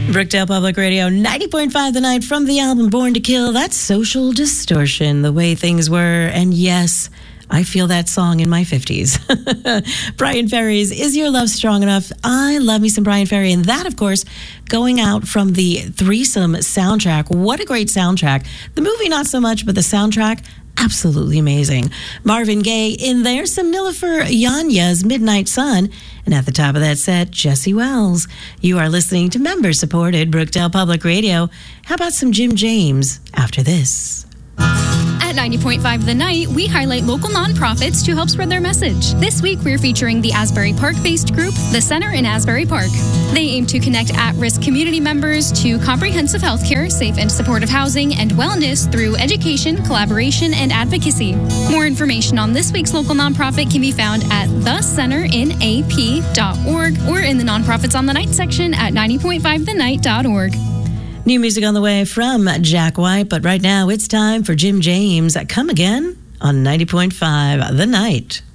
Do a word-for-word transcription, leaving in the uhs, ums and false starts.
Brookdale Public Radio, ninety point five The Night, from the album Born to Kill. That's Social Distortion, the way things were. And yes, I feel that song in my fifties. Brian Ferry's Is Your Love Strong Enough? I love me some Brian Ferry. And that, of course, going out from the Threesome soundtrack. What a great soundtrack. The movie, not so much, but the soundtrack, absolutely amazing. Marvin Gaye in there, some Nilüfer Yanya's Midnight Sun. And at the top of that set, Jesse Wells. You are listening to member-supported Brookdale Public Radio. How about some Jim James after this? At ninety point five The Night, we highlight local nonprofits to help spread their message. This week, we're featuring the Asbury Park-based group, The Center in Asbury Park. They aim to connect at-risk community members to comprehensive healthcare, safe and supportive housing, and wellness through education, collaboration, and advocacy. More information on this week's local nonprofit can be found at the center in a p dot org or in the Nonprofits on the Night section at ninety point five the night dot org. New music on the way from Jack White, but right now it's time for Jim James. Come again on ninety point five The Night.